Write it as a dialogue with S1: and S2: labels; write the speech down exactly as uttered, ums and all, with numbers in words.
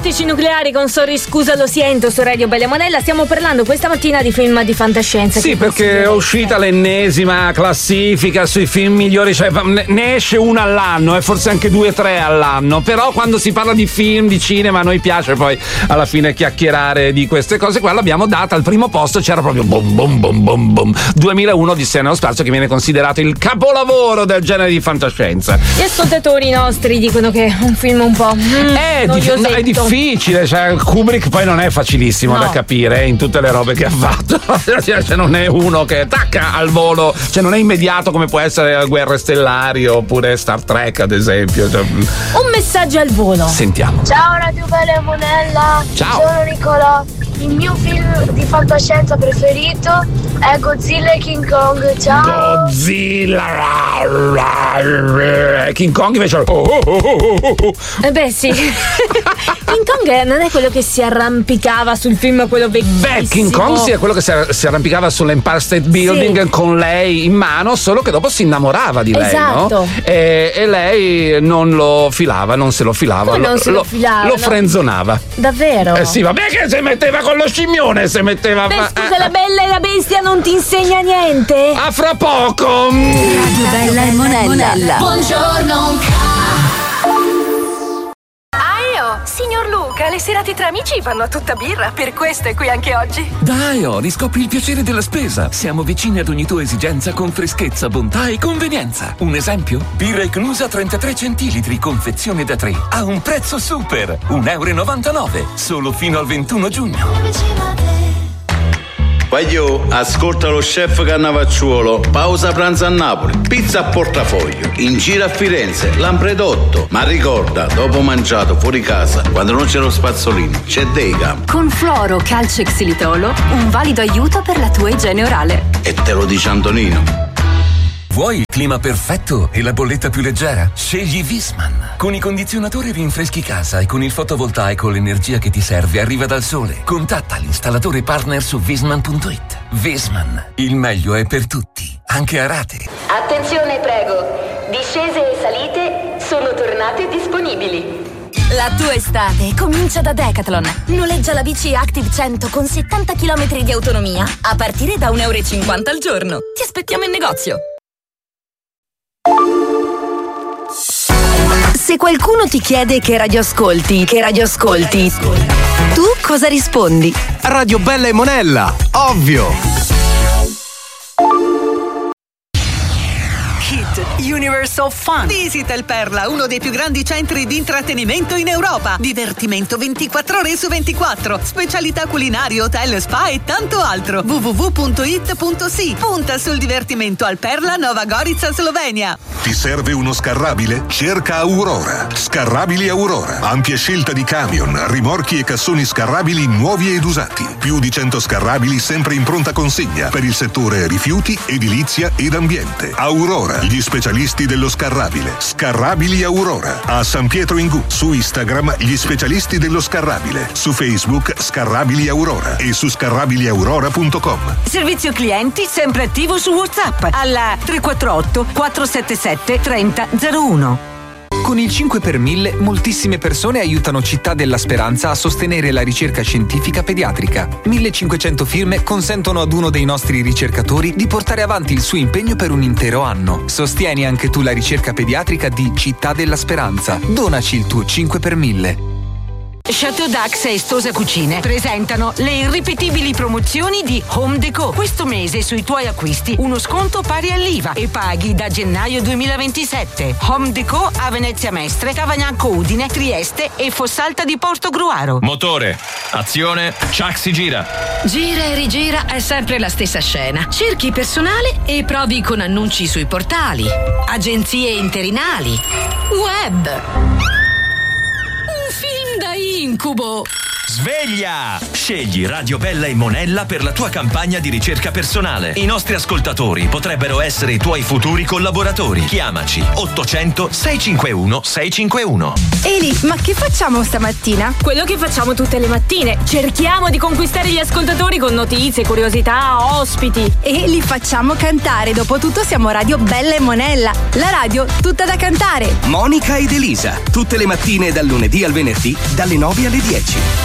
S1: Tattici nucleari con Sorry scusa lo siento su Radio Bella e Monella. Stiamo parlando questa mattina di film di fantascienza.
S2: Sì, perché è uscita l'ennesima classifica sui film migliori, cioè ne esce una all'anno e forse anche due o tre all'anno, però quando si parla di film, di cinema, a noi piace poi alla fine chiacchierare di queste cose qua. L'abbiamo data al primo posto, c'era proprio bom bom bom bom bom duemilauno Odissea nello spazio, che viene considerato il capolavoro del genere di fantascienza.
S1: Gli ascoltatori nostri dicono che è un film un po' mm,
S2: è, dif- è difficile, cioè Kubrick poi non è facilissimo no. da capire in tutte le robe che ha fatto. Cioè non è uno che tacca al volo, cioè non è immediato come può essere Guerre Stellari oppure Star Trek ad esempio. Cioè...
S1: un messaggio al volo.
S2: Sentiamo.
S3: Ciao Radio Bella e Monella.
S2: Ciao.
S3: Sono Nicolò. Il mio film di fantascienza preferito è Godzilla e King Kong. Ciao.
S2: Godzilla. King Kong invece. Oh, oh, oh, oh, oh.
S1: Eh beh sì. King Kong non è quello che si arrampicava sul film, quello vecchissimo.
S2: Beh, King Kong sì, è quello che si, ar- si arrampicava sull'Empire State Building sì. con lei in mano, solo che dopo si innamorava di lei,
S1: esatto.
S2: no? E, e lei non lo filava, non se lo filava.
S1: Come
S2: lo,
S1: non se lo, lo filava?
S2: Lo
S1: no?
S2: frenzonava.
S1: Davvero?
S2: Eh sì, vabbè che si metteva con lo scimmione, si metteva.
S1: Beh, scusa, la Bella e la Bestia non ti insegna niente?
S2: A fra poco!
S4: Radio Bella e Monella.
S5: Buongiorno.
S6: Signor Luca, le serate tra amici vanno a tutta birra, per questo è qui anche oggi.
S7: Dai, oh, riscopri il piacere della spesa. Siamo vicini ad ogni tua esigenza con freschezza, bontà e convenienza. Un esempio? Birra Ecnusa trentatré centilitri, confezione da tre, a un prezzo super, un euro e novantanove, solo fino al ventuno giugno.
S8: Voglio, ascolta lo chef Cannavacciuolo, pausa pranzo a Napoli, pizza a portafoglio, in giro a Firenze, Lampredotto. Ma ricorda, dopo mangiato fuori casa, quando non c'è lo spazzolino, c'è Degam.
S4: Con Fluoro Calcio e Xilitolo, un valido aiuto per la tua igiene orale.
S8: E te lo dice Antonino.
S7: Vuoi il clima perfetto e la bolletta più leggera? Scegli Visman. Con i condizionatori rinfreschi casa e con il fotovoltaico l'energia che ti serve arriva dal sole. Contatta l'installatore partner su visman punto it. Visman, il meglio è per tutti, anche a rate.
S9: Attenzione prego, discese e salite sono tornate disponibili.
S4: La tua estate comincia da Decathlon. Noleggia la bici Active cento con settanta chilometri di autonomia a partire da un euro e cinquanta al giorno. Ti aspettiamo in negozio. Se qualcuno ti chiede che radio ascolti, che radio ascolti, tu cosa rispondi?
S10: Radio Bella e Monella, ovvio!
S11: Hit Universal Fun. Visita il Perla, uno dei più grandi centri di intrattenimento in Europa. Divertimento ventiquattro ore su ventiquattro. Specialità culinarie, hotel, spa e tanto altro. w w w punto it punto s i. Punta sul divertimento al Perla, Nova Gorica, Slovenia.
S12: Ti serve uno scarrabile? Cerca Aurora. Scarrabili Aurora. Ampia scelta di camion, rimorchi e cassoni scarrabili nuovi ed usati. Più di cento scarrabili sempre in pronta consegna per il settore rifiuti, edilizia ed ambiente. Aurora. Gli specialisti dello scarrabile. Scarrabili Aurora. A San Pietro in Gu. Su Instagram gli specialisti dello scarrabile. Su Facebook Scarrabili Aurora e su scarrabili aurora punto com.
S11: Servizio clienti sempre attivo su WhatsApp alla tre quattro otto quattro sette sette tre zero zero uno.
S13: Con il cinque per mille moltissime persone aiutano Città della Speranza a sostenere la ricerca scientifica pediatrica. millecinquecento firme consentono ad uno dei nostri ricercatori di portare avanti il suo impegno per un intero anno. Sostieni anche tu la ricerca pediatrica di Città della Speranza. Donaci il tuo cinque per mille.
S11: Chateau Dax e Stosa Cucine presentano le irripetibili promozioni di Home Déco. Questo mese sui tuoi acquisti uno sconto pari all'I V A e paghi da gennaio duemilaventisette. Home Déco a Venezia Mestre, Tavagnacco Udine, Trieste e Fossalta di Portogruaro.
S14: Motore, azione, Chuck si gira.
S15: Gira e rigira è sempre la stessa scena. Cerchi personale e provi con annunci sui portali, agenzie interinali, web. Da incubo.
S5: Sveglia! Scegli Radio Bella e Monella per la tua campagna di ricerca personale. I nostri ascoltatori potrebbero essere i tuoi futuri collaboratori. Chiamaci ottocento sei cinque uno sei cinque uno.
S16: Eli, ma che facciamo stamattina?
S1: Quello che facciamo tutte le mattine. Cerchiamo di conquistare gli ascoltatori con notizie, curiosità, ospiti.
S16: E li facciamo cantare. Dopotutto siamo Radio Bella e Monella, la radio tutta da cantare.
S10: Monica ed Elisa, tutte le mattine dal lunedì al venerdì, dalle nove alle dieci.